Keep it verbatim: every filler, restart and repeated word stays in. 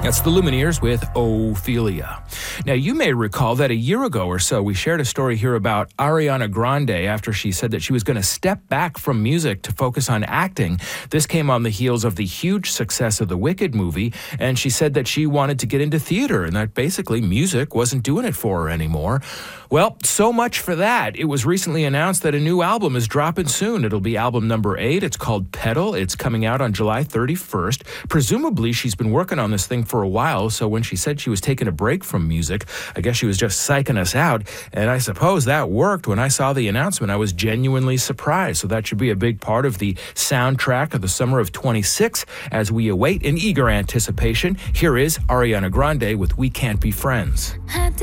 That's the Lumineers with Ophelia. Now, you may recall that a year ago or so, we shared a story here about Ariana Grande after she said that she was going to step back from music to focus on acting. This came on the heels of the huge success of the Wicked movie, and she said that she wanted to get into theater and that basically music wasn't doing it for her anymore. Well, so much for that. It was recently announced that a new album is dropping soon. It'll be album number eight. It's called Pedal. It's coming out on July thirty-first. Presumably, she's been working on this thing for a while, so when she said she was taking a break from music, I guess she was just psyching us out, and I suppose that worked. When I saw the announcement, I was genuinely surprised, so that should be a big part of the soundtrack of the summer of twenty-six as we await in eager anticipation. Here is Ariana Grande with We Can't Be Friends.